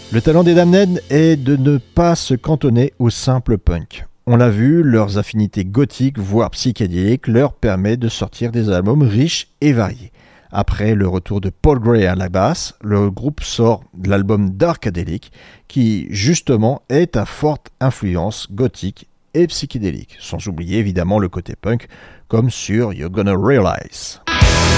Le talent des Damned est de ne pas se cantonner au simple punk. On l'a vu, leurs affinités gothiques, voire psychédéliques, leur permet de sortir des albums riches et variés. Après le retour de Paul Gray à la basse, le groupe sort l'album Darkadelic, qui justement est à forte influence gothique et psychédélique, sans oublier évidemment le côté punk, comme sur You're Gonna Realize.